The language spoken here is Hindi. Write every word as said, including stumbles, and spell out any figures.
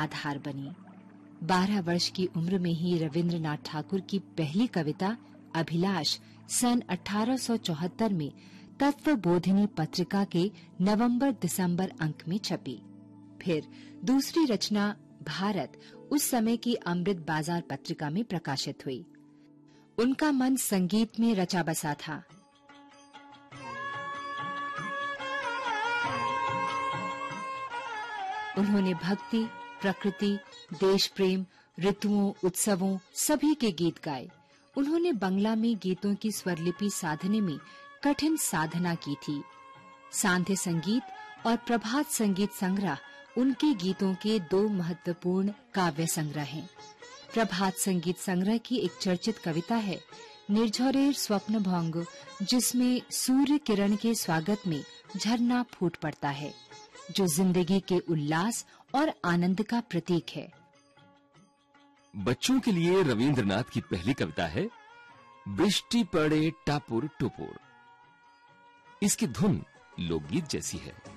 आधार बनी। बारह वर्ष की उम्र में ही रविंद्रनाथ ठाकुर की पहली कविता अभिलाष सन अठारह सौ चौहत्तर में तत्वबोधिनी पत्रिका के नवंबर दिसंबर अंक में छपी। फिर दूसरी रचना भारत उस समय की अमृत बाजार पत्रिका में प्रकाशित हुई। उनका मन संगीत में रचा बसा था। उन्होंने भक्ति, प्रकृति, देश प्रेम, ऋतुओं, उत्सवों सभी के गीत गाए। उन्होंने बंगला में गीतों की स्वरलिपि साधने में कठिन साधना की थी। सांध्य संगीत और प्रभात संगीत संग्रह उनके गीतों के दो महत्वपूर्ण काव्य संग्रह हैं। प्रभात संगीत संग्रह की एक चर्चित कविता है निर्झरेर स्वप्न भंग, जिसमें सूर्य किरण के स्वागत में झरना फूट पड़ता है, जो जिंदगी के उल्लास और आनंद का प्रतीक है। बच्चों के लिए रविंद्रनाथ की पहली कविता है वृष्टि पड़े टापुर टुपुर। इसकी धुन लोकगीत जैसी है।